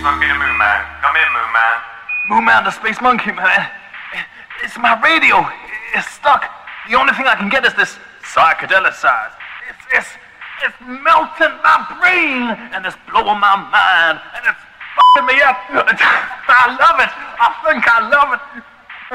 Monkey the Moon Man. Come in, Moon Man. Moon Man, the space monkey, man. It's my radio. It's stuck. The only thing I can get is this psychedelic size. It's melting my brain, and it's blowing my mind, and it's fucking me up. I love it. I think I love it.